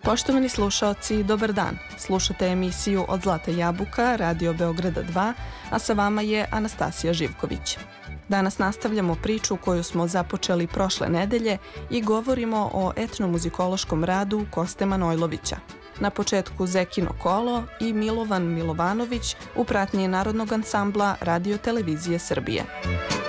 Poštovani slušaoci, dobar dan. Slušate emisiju Od Zlata jabuka, Radio Beograda 2, a sa vama je Anastasija Živković. Danas nastavljamo priču koju smo započeli prošle nedelje i govorimo o etnomuzikološkom radu Koste Manojlovića. Na početku Zekino kolo i Milovan Milovanović u pratnji Narodnog ansambla Radio Televizije Srbije.